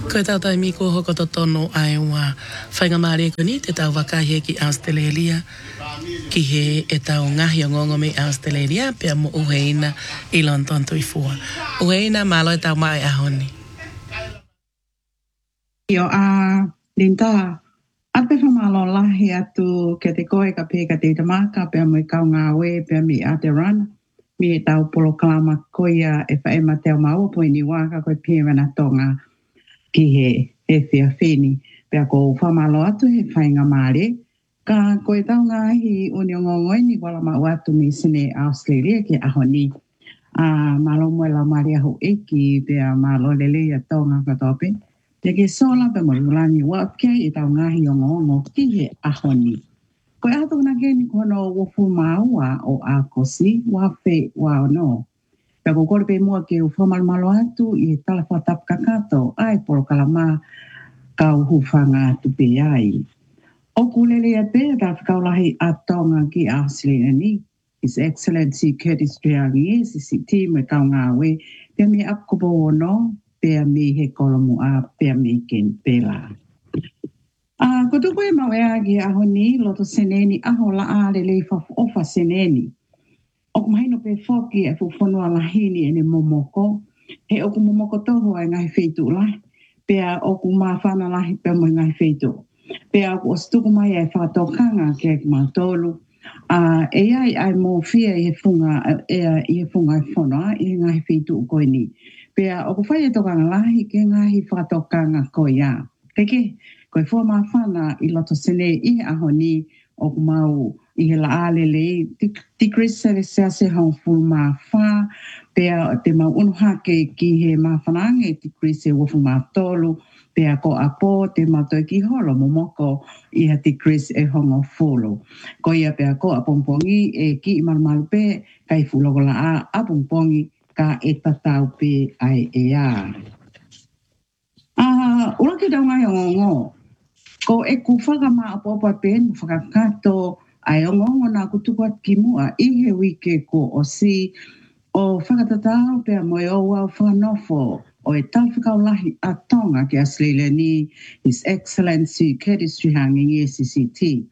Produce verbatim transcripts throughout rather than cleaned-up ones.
Ko tau tai miko hoko to tono ai wa whainga maare ko ni te tau wakahe ki Australia ki he e tau ngahi o ngongo me Australia pia mo uheina i lon tonto i fua. Uheina malo e tau mai ahoni. Io a Linda ape whamalo lahi atu ke te koe ka pēka te tamaka pia mo i kau ngā we pia mi a te rana. Mi e tau polo kalama koia e whaema teo maua po ni waka koe pia wana tonga ki he he whia whini. Pea ko whamalo atu he whainga maare. Ka koe tau ngahi uni o ngongoi ni wala mau atu mi sine Australia ki ahoni. A malo moe la maare aho eki pea malo lele ia tonga katope. Te ke sola pe mo ulangi wa kei e tau ngahi o ngongo ki he ahoni. Koe ato na ke ni kono wofu maua o a kosi wa fe wa no. Pea ko kore pe mua ke u whamal malo atu i he tala whatap kakato ai poro kalama kau hufanga tupe ai. O kulele a te ta whakau lahi atonga ki Australia ni. His Excellency Curtis Triangi, C C T me kau ngā we, pia mi apkopo ono, pia mi he kolomu a, pia mi ken pela. Uh, ko tuku e mau ea ki aho ni, loto seneni, aho la a le le fa ofa seneni. O kumahino pe foki e fufonua lahini ene momoko, he o kumomoko toho ai ngai feitu lai, pea o kumawhana lahi pea mo ngai feitu. Pea o stuku mai e whatokanga ke ki matolu, uh, e ai ai mo fia i he funga, e i he funga i whonoa, i he ngai feitu koe ni. Pea o kuwhai e tokanga lahi ke ngai whatokanga koe ia. Keke, koe fua maa whana i loto sene i he aho ni o kumau i he laalele degrees Celsius se hong fulu maa wha pea te mau unuhake ki he maa whanange degrees se wofu maa tolu pea ko a po te matoi ki holo momoko i ha degrees e hongo fulu. Ko ia pea ko a pongpongi e ki i malumalu pe kai fulogo la a a pongpongi ka e tatau pe ai e a. Ah, ura ki tau ngai o ngongo. Ko e ku whakama a popa pen, whakakato ai o ngongo nā kutupat ki mua i he wike ko o si o whakatatao pia moe o wau whanofo o e tau whakau lahi a tonga ki Australia ni His Excellency Curtis Triangi i C C T.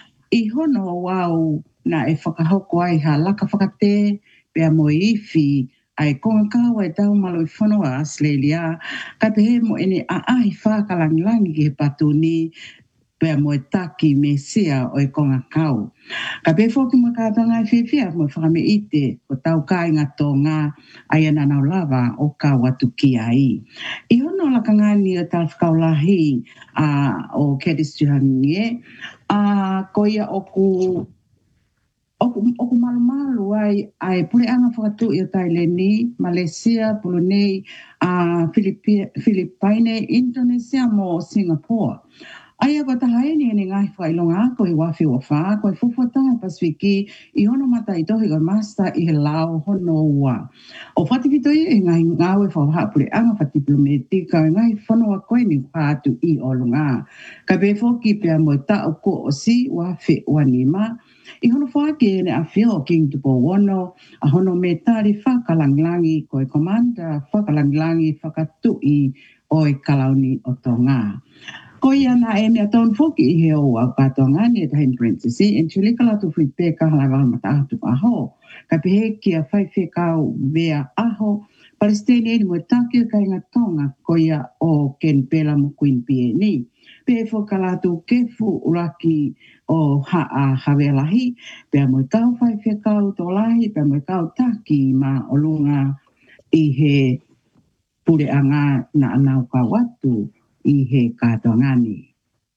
I hono o wau na e whakahoko ai ha laka whakate pia moe iwi ai konga kawa e tau malo i whanua Australia, ka te he mo ene a ahi whakalangilangi ki he patu ni, pea mo e taki me sia o e konga kau. Ka pe whoki mo kātanga i whiwhia mo e whakame ite, ko tau kai ngā tō ngā ai ananau lava o ka watu ki ai. I hono laka ngani o tau whakau lahi uh, o Curtis Triangi, uh, ko ia o ku Oku, oku malu malu ai ai pule anga whakatu i o Taileni, Malaysia, Brunei, uh, Filipine, Indonesia mo Singapore. Ai ako tahaini ene ngai whailonga ako i wafi o wha, ko i fufuatanga Pasifiki i hono mata i tohi o master i he lao hono ua. O whatikito i e ngai ngawe whawaha pule anga whatipulumeti ka ngai whanua koe ni whaatu i olunga. Ka befoki pia mo ta o ko o si wafi o anima, I hono whake ene a whio King Tupo Wono, a hono me tari whakalanglangi ko e komanda whakalanglangi whakatui o e kalauni o tonga. Ko ia na e mea taun whoki i he o a patonga ni e tahin princesi, en chulika latu whi pe kahalawala mata atu aho. Ka pehe ki a whai whekau vea aho, Palestine eni mo e taki o kainga tonga ko ia o ken pela mo kuin pie ni. Pe whokalatu kefu uraki o haa hawelahi, pea mo tau whai whekau tō lahi, pea mo kau taki ma o lunga i he pure anga na anau ka watu i he kātongani.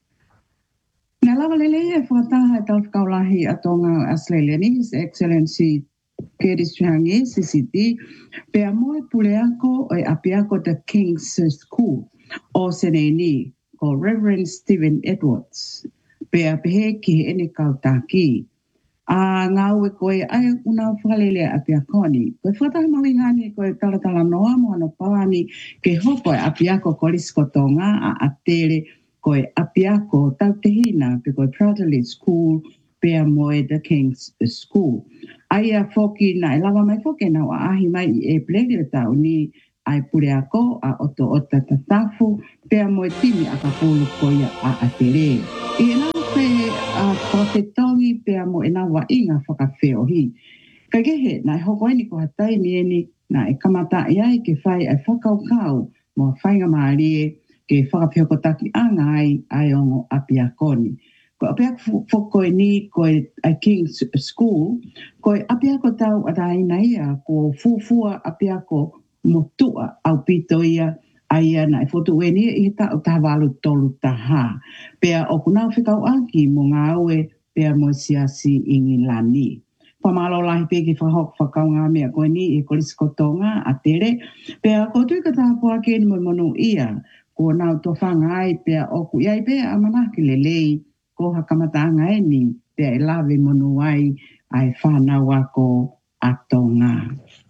Nā lawa lele e whataha e tau whakau lahi a tonga Australia ni, His Excellency Curtis Triangi, C C T, pea mo e pure ako o e apiako the King's School o seneni, ko Reverend Stephen Edwards. Pea pehe ki he ene kautaki. A ngau e koe ai unau whalele a piakoni. Koe whatahi mawingani koe talatala noa mo ano pawani ke hoko e apiako korisko tonga a atere koe apiako tau tehina pe koe Proudly School pea moe the King's School. Ai a whoki na e lawa mai whoki na wa ahi mai e plegi tau ni ai pure ako a oto o tatafu pea moe timi a ka pulu koia a atere. I nā pe a whakapetongi pea mo e nā wa inga whakawheohi. Ka kehe, nā e hoko eni ko hatai mieni, nā e kamata i ai ke whai ai whakaukau mo whainga maarie ke whakawheokotaki anga ai ai ongo apia koni. Ko apia whoko e ni ko e King's School, ko e apia ko tau ataina ia ko fufua apia ko motua au pito ia aia na e fotu e ni i ta o tawalu tolu taha. Pea o kuna whikau aki mo ngā ue pea mo siasi ingi lani. Pamalo lahi peki whahok whakau ngā mea koe ni e koliskotonga a tere. Pea ko tui ka taha poake ni mo monu ia ko nau to whanga ai pea oku iai pea amanaki lelei ko hakamataanga e ni pea e lawe monu ai ai whanau ako atonga.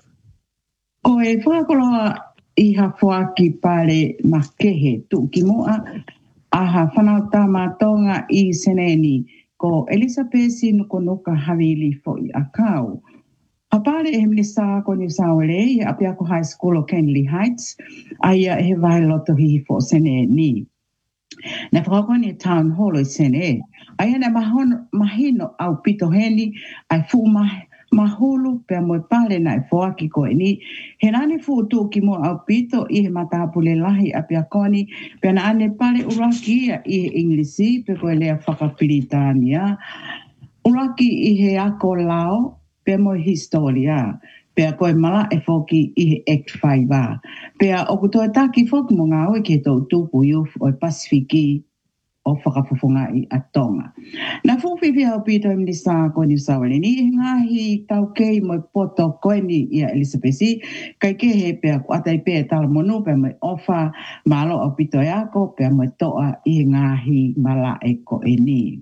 Ko e whakakoloa i hawha ki pare makehe tu ki moa aha whanau tamatonga i seneni ko Elizabeth nuko nuka havili fo i akau. A pare e minisa ko New South Wales apia ko high school o Kenley Heights aia he vai loto hi fo seneni. Na whakakoni e town hall o sene aia na mahon, mahino au pito heni ai fu mahe mahulu pe mo pare na foaki ko ni he nani fu tu ki mo au pito i he mata pule lahi apia koni pe na ane pare uraki i he inglisi pe ko le whakapiritania uraki i he ako lao pe mo historia pe ko mala e foki i he act five pe o ko to taki foki mo nga o ke to tu pu yo o Pasifiki o whakafufunga i atonga. Na fuwhiwi au pito im nisa ko New South Wales ni ngahi tau kei mo poto koe ni i a Elizabeth kai ke he pea ko atai pea tala monu pea mo ofa malo au pito e ako pea mo toa i ngahi mala e ko e ni.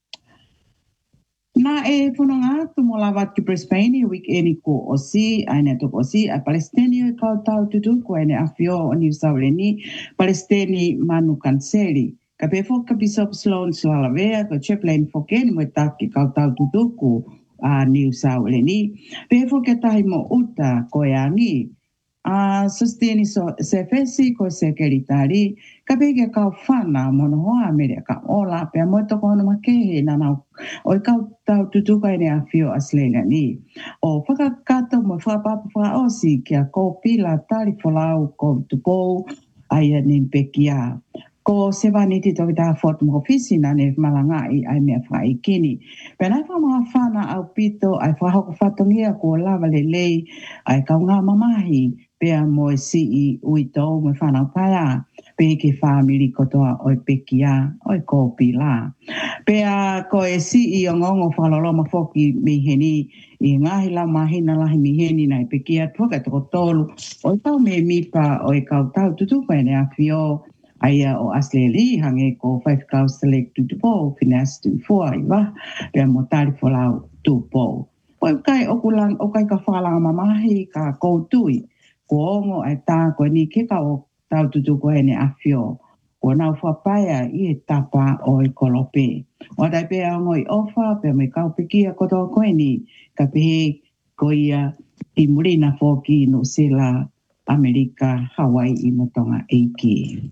Na e whanonga tu mo lawat ki Brisbane i weekend ko o si, aina toko o si, a Palestini e kau tau tutu ko ene awhio o New South Wales ni, Palestini manu kanseri. Ka pefo ka Bishop Sloan Sualavea, ka chaplain fokeni mo taki kau tau tutuku a New South Wales ni. Pefo ke tahi mo uta ko e angi. A susteni so se fesi ko se keritari, ka peke kau whana mono hoa mere ka ola, pea mo toko ono makehe na nau o kau tau tutuka ene a whio aslenga ni. O whakakato mo whapapa wha osi kia ko pila tari whalau ko tupou aia ni pekia. Ko sewa ni ti toki taha Fort Mofisi na ne malangai ai mea whai kini. Pena wha mga whana au pito ai whahoko whatongia ko lava le lei ai kau ngā mamahi pea mo e si i uitou me whanau paia pe ke whamiri kotoa oi pekia oi kōpi la. Pea ko e si i o ngongo whaloloma whoki miheni i ngahi lau mahina lahi miheni na i pekia tuaka toko tolu oi tau me mipa oi kau tau tutupa ene a whio aia o Australia hange ko five kau select to po finesse to four iwa pe mo tali folau to po o kai o kulang o kai ka fala mamahi ka ko tui ko ngo ai ta ko ni ke ka o tau tu ko ene afio ko na fa paia i etapa o i kolope o dai pe ngo i ofa pe me ka pikia ko to ko ni ka pe ko ia i murina foki no sela Amerika Hawaii i motonga eiki.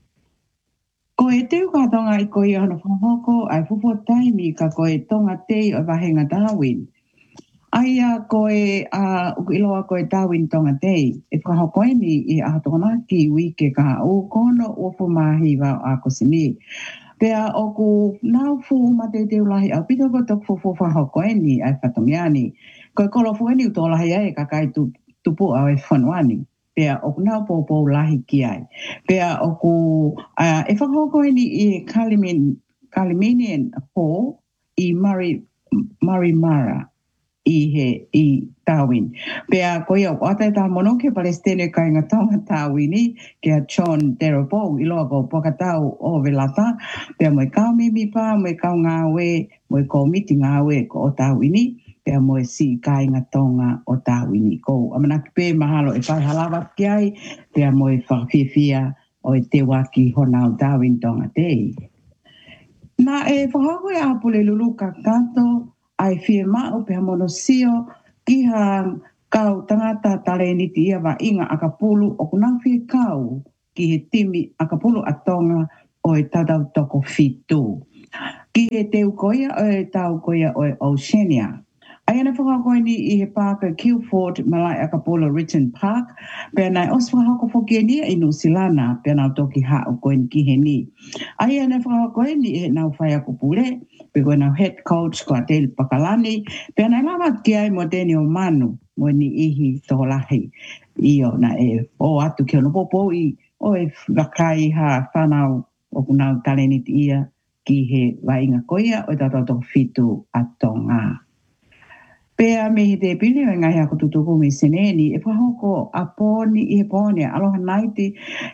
Ko e teu ka tonga i ko i hana whahoko ai fufu taimi ka ko e tonga tei o wahenga Darwin. Aia ko e uh, iloa ko e Darwin tonga tei. E whahoko e ni i a tonga ki wike ka o kono o fumahi wa a ko sini. Pea o ku nau fu mate teu lahi au pito ko tok fufu whahoko e ni ai whatongiani. Ko e kolo fu e ni uto lahi ai ka kai tu, tupu au e whanuani. Pea o kuna popo lahi ki ai. Pea o ku, uh, e whakahoko ni i Kalimin, Kaliminian Hall i Mari, Marimara i he, i Darwin. Pea ko ia o atai tā mono ke Palestine kai ngā tonga Darwini ke a John Darabou i loa ko pakatau o velata. Pea mo i kau mimi pa, mo i kau ngā we, mo i kau miti ngā we ko o Darwini. Pea mo e si kai ngā tonga o Darwini ko. Amanaki pe mahalo e whai halawa ki ai, pea mo e whawhiwhia o e te waki hona o Darwin tonga tei. Nā e whahako e apule lulu ka kato, ai whie mao pea mono sio, ki ha kau tangata tare ni ti ia wa inga aka pulu o kuna whie kau, ki he timi a ka pulu atonga o e tatau toko fitu. Ki he te ukoia o e tau koia o e Oceania. Ai ana whakakoe ni i he pāka Kilford malai a ka polo Richmond Park, pēr nai os whakako whokia ni i Nusilana, pēr nau toki hao koe ni ki he ni. Ai ana whakakoe ni i he nau whai ako pule, pēr koe nau head coach ko a Dale Pakalani, pēr nai lawat ki ai mo Daniel Manu, mo ni ihi tōlahi. Io na e o atu ki ono popo i o e wakai ha whanau o kunau talenit ia ki he wainga koia o tato toko fitu atonga. Pea me he te pili o ngai ako tutuku me seneni, e whahoko a pōni i he pōni, aloha naiti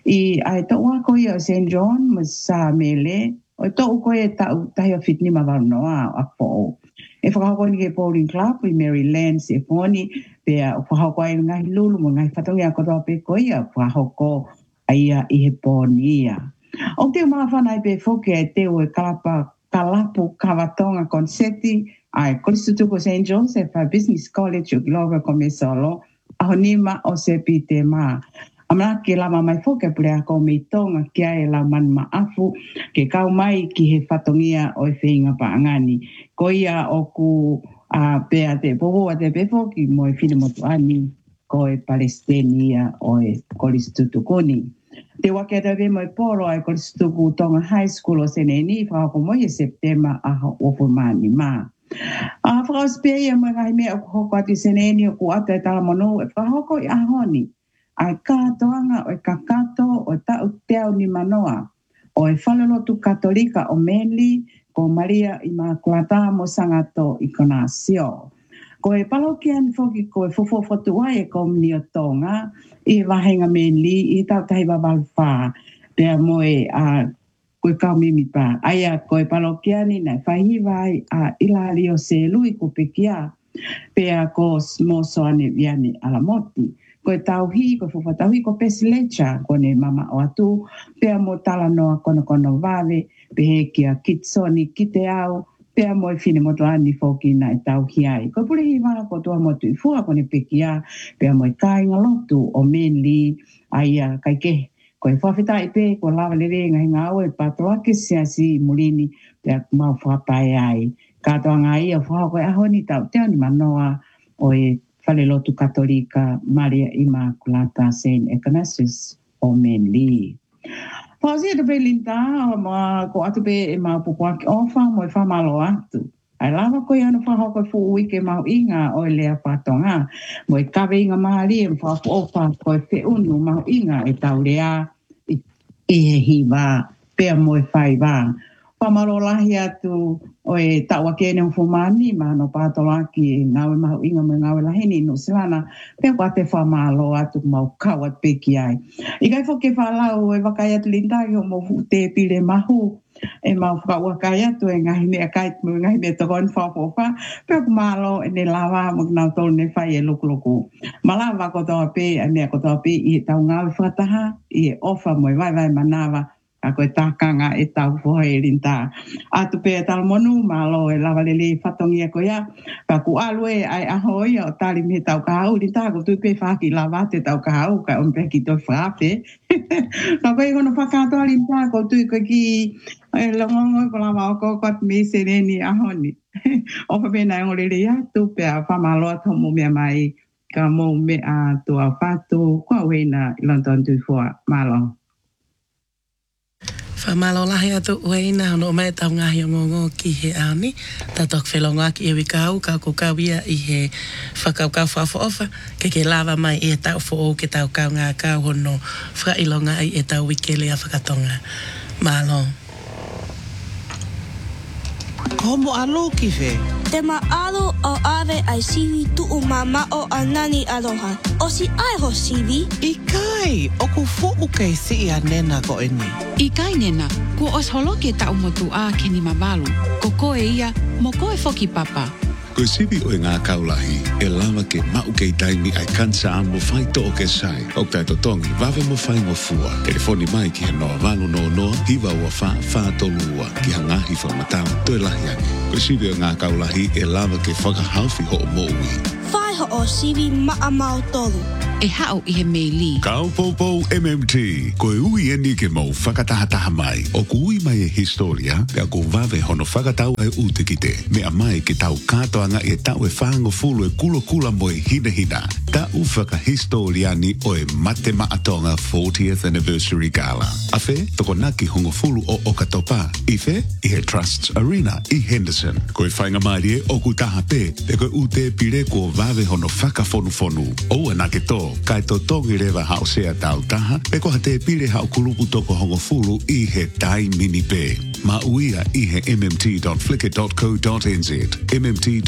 i ai tō wako i o Saint John, ma sa mele, o tō uko e tau tahi o fitni ma warunoa a pō. E whahoko ni ke Bowling Club i Maryland se pōni, pea whahoko ai ngai lulu mo ngai whatongi a kotoa pe koia, whahoko aia i he pōni ia. O te maa whanai pe whoke e te o e kalapa kalapu kawatonga konseti, ai Koristutuko Saint Joseph Business College o Glover Komesolo, aho nima o se pite maa. Amana ke lama mai whoke pure ako me tonga kia e lau man maafu, ke kau mai ki he whatongia o e whinga paangani. Ko ia o ku uh, pea te poho a te pefo ki mo e whine motu ani, ko e Palestinian o e Koristutukoni. Te wake te we mo e polo ai Koristutuku Tonga High School o seneni, whakako mo i September aho ofumani maa. A whakaspea ia mo ngai mea o hoko ati seneni o ku ata e tala mono, e whakahoko i ahoni. Ai kātoanga o e kakato o tau teo ni manoa, o e whalolotu katolika o Manly, ko Maria Immaculata mo sangato i Konasio. Ko e palokian whoki ko e fofofotu ai e komni o Tonga, i wahenga Manly, i tau tahi wawalwha, pea mo e a koe kaumimi pa. Aia koe palokiani nei whahiwai a ilali o se lui ko pekia, pea ko smosoane viane alamoti. Koe tauhi, koe whawhatauhi ko pesilecha, ko ne mama o atu, pea mo tala noa kono kono vave, pehe kia kitsoni kite au, pea mo e whine mo toani whoki na e tauhi ai. Koe pule hi wala ko tua mo tui fua ko ne pekia, pea mo e kāinga lotu o Manly, aia kai ke. Ko e whawhita i pe, ko lawa lere ngai ngau e patoa ke sia si mulini, pea mau whapai ai. Katoa ngai a whao koe ahoni tau teo ni manoa o e whalelotu katolika Maria Immaculata Saint Ignatius o Manly. Pāsia te pe linta, ko atu pe e mau pupuaki ofa mo e whamalo atu. Ai lava koe anu whahau koe fu uike mau inga o e lea whatonga. Mo e kawe inga mahali e mwhafu ofa koe whe unu mau inga e tau lea i he hiwa, pea mo e whai wā. Whamaro lahi atu o e taua kene o fumani, ma no pātolaki e ngawe mau inga mo e ngawe lahini no silana, pea kwa te whamalo atu mau kawat peki ai. I kai whoke whalau e wakai atu lintagi o mo te pile mahu, e mau whakawakai atu e ngahi mea kait mo ngahi mea tokon whawhawha, pea kumalo e ne lawa mo nau tolu ne whai e lukuluku. Malawa kotoa pe, e mea kotoa pe i e tau ngawe whataha, i e ofa mo e vai vai manawa, a koe tākanga e tau whoha e rinta. Atu pe e talmonu, malo e lawalele whatongia ko ia, ka ku alue ai aho ia o tali me tau kahau, rinta ko tui pe whaki lawa te tau kahau, ka on pe ki toi whaape. Ka koe kono whakatoa rinta ko tui ko ki e longongo ko lawa o ko kot me sereni ahoni. O pa pena e ngorele ia, tu pe a whamaloa tomo mea mai, ka mo me a tua whatu, kua wena ilonton tui fua malo. Whamalo lahi atu ueina no mai tau ngahi o ngongo ki he aoni. Tatok whelonga ki e wikau, ka ko kawia i he whakau kau whawhaofa, ke ke lava mai i e tau fo ke tau kau ngā kau hono whailonga i e tau wikele a whakatonga. Malo. Komo alo ki whe? Te maalo o ave ai siwi tu o mama o anani aloha. O si ai ho siwi? I kai, o ku fuku kei si i a nena ko e ni. I kai nena, ku os holoke ta umotu a ke ni mawalu. Ko koe ia, mo koe foki papa. Koe siwi o e ngā kaulahi, e lama ke mau kei taimi ai kansa a mo whai to o ke sai. O tai to tongi, wawe mo whai mo fua. Telefoni mai ki he noa walu no noa, hiwa ua wha, wha tolua, ki ha ngahi whamatau, toi lahi angi. Koe siwi o ngā kaulahi, e lama ke whakahawhi ho o mo ui. Whai ho o sivi maa mau tolu. E hao i he meili. Kaupopo M M T. Koe ui e ni ke mau whakatahataha mai. O ku ui mai e historia, pea ko vave hono whakatau e ute ki te. Mea mai ke tau katoanga e tau e whango fulu e kulo kula mo e hina hina. Ta u whakahistoriani o e mate maatonga fortieth anniversary gala. A whe, toko naki hongo fulu o Okatopa. I whe, i he Trusts Arena i Henderson. Koe whainga mai e o ku taha pe, e koe ute pire ko vave hono whakafonu fonu. O anake to, kai to tongi rewa hao sea tau taha, pe ko hate pire hao kulupu toko hongo fulu i he tai mini pe. Ma uia i he m m t dot flickr dot co dot n z. M M T